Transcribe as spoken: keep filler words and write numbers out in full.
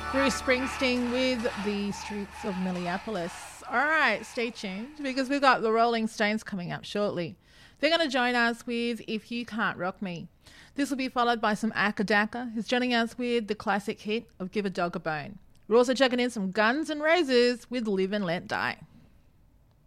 Bruce Springsteen with The Streets of Minneapolis. All right, stay tuned because we've got the Rolling Stones coming up shortly. They're going to join us with If You Can't Rock Me. This will be followed by some Akka Daka, who's joining us with the classic hit of Give a Dog a Bone. We're also checking in some Guns N' Roses with Live and Let Die.